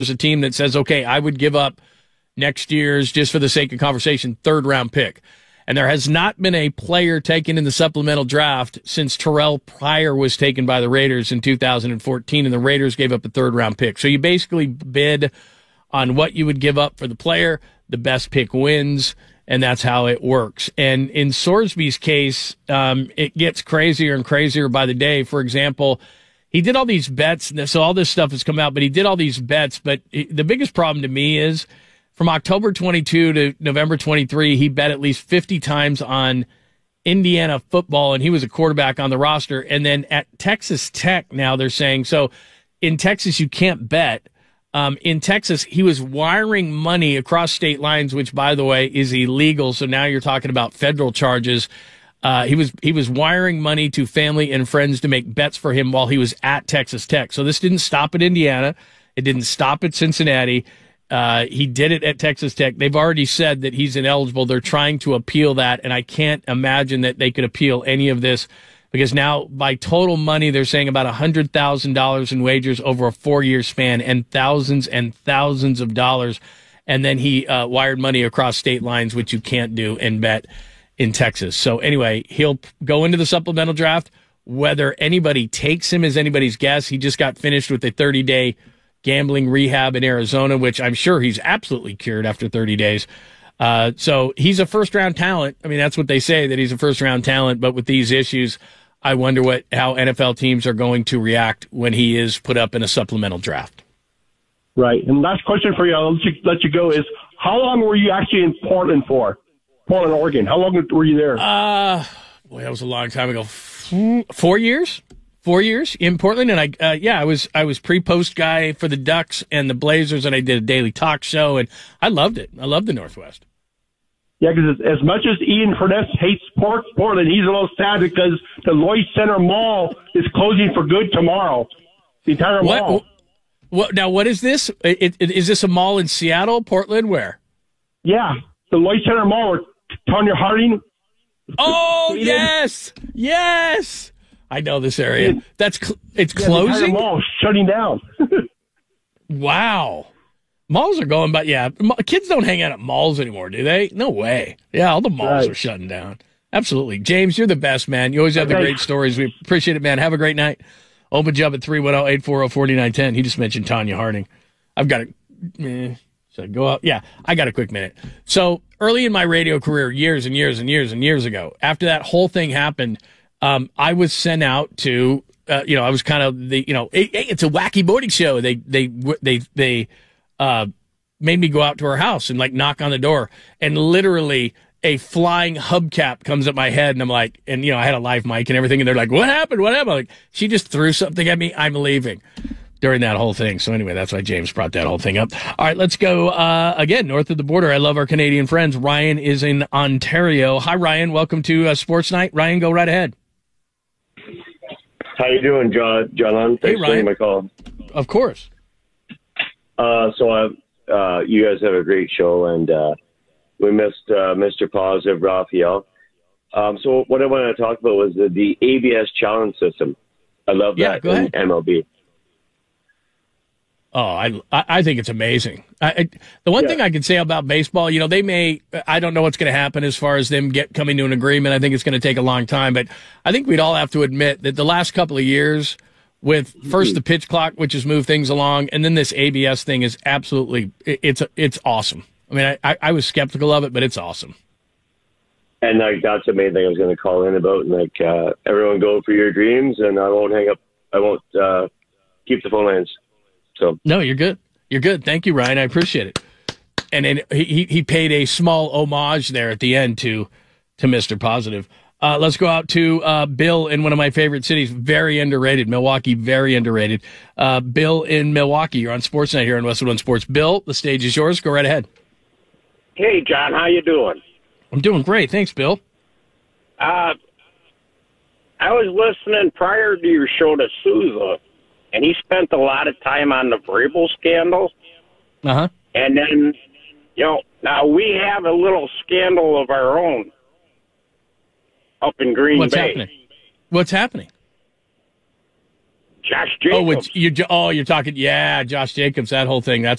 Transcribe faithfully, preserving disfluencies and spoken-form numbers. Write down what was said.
there's a team that says, okay, I would give up next year's, just for the sake of conversation, third round pick. And there has not been a player taken in the supplemental draft since Terrell Pryor was taken by the Raiders in two thousand fourteen, and the Raiders gave up a third round pick. So you basically bid on what you would give up for the player. The best pick wins, and that's how it works. And in Sorsby's case, um, it gets crazier and crazier by the day. For example, he did all these bets, so all this stuff has come out, but he did all these bets. But the biggest problem to me is from October twenty-two to November twenty-three, he bet at least fifty times on Indiana football, and he was a quarterback on the roster. And then at Texas Tech now they're saying, so in Texas you can't bet. Um, in Texas, he was wiring money across state lines, which, by the way, is illegal. So now you're talking about federal charges. Uh, he was he was wiring money to family and friends to make bets for him while he was at Texas Tech. So this didn't stop at Indiana. It didn't stop at Cincinnati. Uh, he did it at Texas Tech. They've already said that he's ineligible. They're trying to appeal that, and I can't imagine that they could appeal any of this, because now by total money, they're saying about one hundred thousand dollars in wagers over a four-year span, and thousands and thousands of dollars. And then he uh, wired money across state lines, which you can't do and bet in Texas. So anyway, he'll go into the supplemental draft. Whether anybody takes him is anybody's guess. He just got finished with a thirty-day gambling rehab in Arizona, which I'm sure he's absolutely cured after thirty days. Uh, so he's a first-round talent. I mean, that's what they say, that he's a first-round talent. But with these issues, I wonder what how N F L teams are going to react when he is put up in a supplemental draft. Right. And last question for you, I'll let you, let you go, is how long were you actually in Portland for? Portland, Oregon. How long were you there? Uh, boy, that was a long time ago. Four years? Four years in Portland. And I, uh, yeah, I was, I was pre-post guy for the Ducks and the Blazers, and I did a daily talk show, and I loved it. I loved the Northwest. Yeah, because as much as Ian Furness hates Port- Portland, he's a little sad because the Lloyd Center Mall is closing for good tomorrow. The entire what, mall. What, now, what is this? It, it, is this a mall in Seattle, Portland, where? Yeah, the Lloyd Center Mall where Tonya Harding. Oh, yes! Yes! I know this area. It, That's cl- It's yeah, closing? The entire mall is shutting down. Wow. Malls are going, but yeah, kids don't hang out at malls anymore, do they? No way. Yeah, all the malls right. are shutting down. Absolutely. James, you're the best, man. You always have the okay. great stories. We appreciate it, man. Have a great night. Open job at three one zero, eight four zero, four nine one zero. He just mentioned Tonya Harding. I've got to, eh, should I go out? Yeah, I got a quick minute. So early in my radio career, years and years and years and years ago, after that whole thing happened, um, I was sent out to, uh, you know, I was kind of the, you know, hey, hey, it's a wacky morning show. They, they, they, they, uh, made me go out to her house and like knock on the door, and literally a flying hubcap comes at my head, and I'm like, and you know, I had a live mic and everything, and they're like, what happened? What happened? Like, she just threw something at me. I'm leaving during that whole thing. So anyway, that's why James brought that whole thing up. All right, let's go, uh, again, north of the border. I love our Canadian friends. Ryan is in Ontario. Hi, Ryan. Welcome to uh, Sports Night. Ryan, go right ahead. How you doing, John? John, thanks hey, for taking my call. Of course. Uh, so I, uh, you guys have a great show, and uh, we missed uh, Mister Positive, Raphael. Um, so what I wanted to talk about was the, the A B S challenge system. I love yeah, that go ahead. in M L B. Oh, I I think it's amazing. I, I, the one yeah. thing I can say about baseball, you know, they may, I don't know what's going to happen as far as them get coming to an agreement. I think it's going to take a long time, but I think we'd all have to admit that the last couple of years, with first the pitch clock, which has moved things along, and then this A B S thing is absolutely, it, it's it's awesome. I mean, I, I was skeptical of it, but it's awesome. And like that's the main thing I was going to call in about. And like uh, everyone, go for your dreams, and I won't hang up. I won't uh, keep the phone lines. So no, you're good. You're good. Thank you, Ryan. I appreciate it. And then he he paid a small homage there at the end to to Mister Positive. Uh, let's go out to uh, Bill in one of my favorite cities. Very underrated. Milwaukee, very underrated. Uh, Bill in Milwaukee. You're on Sportsnet here on Westwood One Sports. Bill, the stage is yours. Go right ahead. Hey, John. How you doing? I'm doing great. Thanks, Bill. Uh, I was listening prior to your show to Souza, and he spent a lot of time on the Vrabel scandal. Uh-huh. And then, you know, now we have a little scandal of our own up in Green What's Bay. happening? What's happening? Josh Jacobs. Oh, it's, you, oh, you're talking, yeah, Josh Jacobs, that whole thing. That's